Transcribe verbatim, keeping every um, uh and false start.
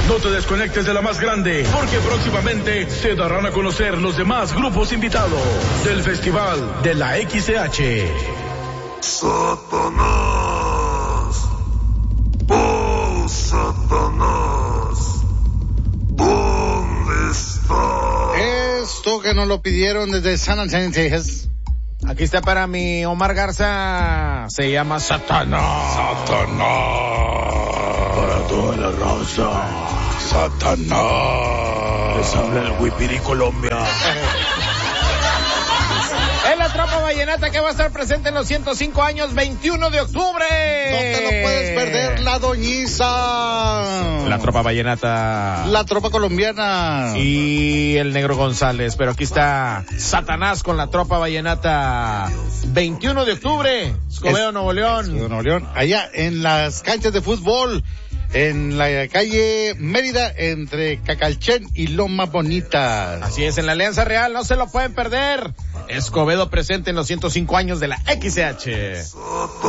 No te desconectes de la más grande, porque próximamente se darán a conocer los demás grupos invitados del Festival de la X C H. Satanás, oh Satanás, ¿dónde está? Esto que nos lo pidieron desde San Antonio, Texas. Aquí está para mi Omar Garza. Se llama Satanás. Satanás. Para toda la raza. Satanás. Les habla el Huipiri Colombia. Es la tropa vallenata que va a estar presente en los ciento cinco años, veintiuno de octubre. No te lo puedes perder, la doñiza. La tropa vallenata. La tropa colombiana. Y el Negro González. Pero aquí está Satanás con la tropa vallenata. veintiuno de octubre, Escobedo, Es, Nuevo León. Escobedo, Nuevo León. Allá en las canchas de fútbol, en la calle Mérida, entre Cacalchen y Lomas Bonitas. Así es, en la Alianza Real, no se lo pueden perder. Escobedo presente en los ciento cinco años de la X C H. Satanás.